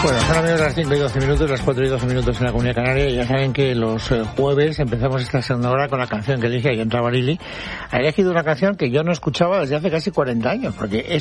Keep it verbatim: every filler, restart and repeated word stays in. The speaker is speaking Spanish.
Bueno, son amigos las cinco y doce minutos, las cuatro y doce minutos en la Comunidad Canaria. Ya saben que los eh, jueves empezamos esta segunda hora con la canción que elige ahí entraba Lili. Ha elegido una canción que yo no escuchaba desde hace casi cuarenta años, porque es